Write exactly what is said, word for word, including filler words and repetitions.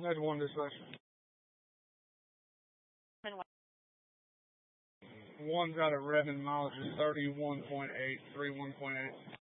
That's one dispatch. One's out of Redmond, mileage is thirty-one point eight, thirty-one point eight.